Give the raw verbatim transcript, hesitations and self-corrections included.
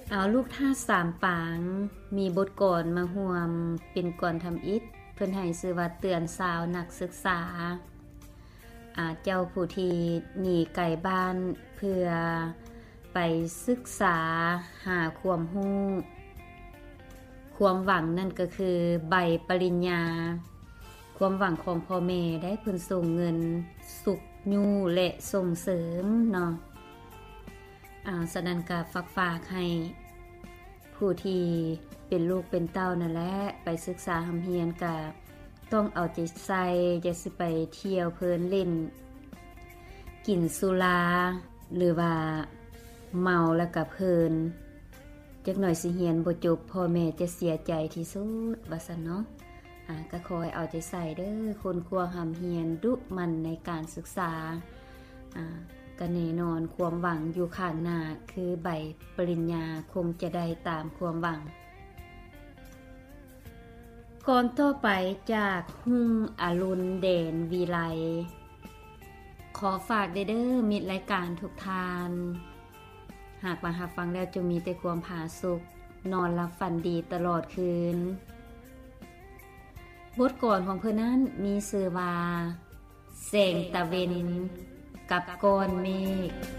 เอาลูกท่าสามปางมีบทกลอนมาห่วมเป็นกลอนทำอิฐเพิ่นให้ชื่อว่าเตือนสาวนักศึกษาอาเจ้าผู้ที่หนีไกลบ้านเพื่อไปศึกษาหาความรู้ความหวังนั่นก็คือใบปริญญาความหวังของพ่อแม่ได้เพิ่นส่งเงินสุขอยู่และส่งเสริมเนาะอ่าฉะนั้นก็ฝากๆให้ผู้ที่เป็นลูกเป็นเต้านั่นแหละไปศึกษาหำเฮียนก็ต้องเอาใจใส่อย่าสิไปเที่ยวเพลินเล่นกินสุราหรือว่าเมาแล้วก็เพลินจักหน่อยสิเฮียนบ่จบพ่อแม่จะเสียใจที่สุดว่าซั่นเนาะอ่าก็ขอให้เอาใจใส่เด้อคนควรหำเฮียนดุมันในการศึกษาอ่าก็แน่นอนความหวังอยู่ข้างหน้าคือใบปริญญาคงจะได้ตามความหวังก่อนต่อไปจากหุ่งอรุณเด่นวีไลขอฝากเด้อมิตรรายการทุกทานหากมารับฟังแล้วจะมีแต่ความผาสุกนอนหลับฝันดีตลอดคืนบทกลอนของเพิ่นนั้นมีชื่อว่าแสงตะเวนกับก้อนเมฆ